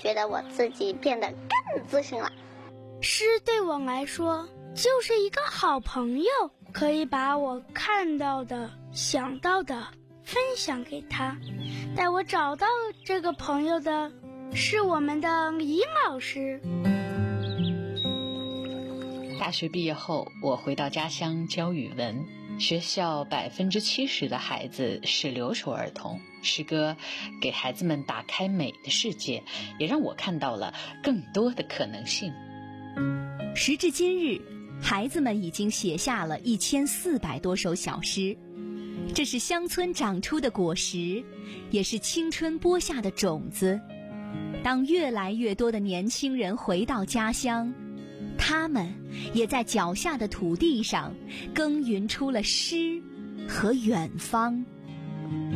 觉得我自己变得更自信了。 诗对我来说就是一个好朋友，可以把我看到的、想到的分享给他。带我找到这个朋友的是我们的李老师。 大学毕业后，我回到家乡教语文。学校70%的孩子是留守儿童，诗歌给孩子们打开美的世界，也让我看到了更多的可能性。 时至今日，孩子们已经写下了1400多首小诗，这是乡村长出的果实，也是青春播下的种子。当越来越多的年轻人回到家乡，他们也在脚下的土地上耕耘出了诗和远方。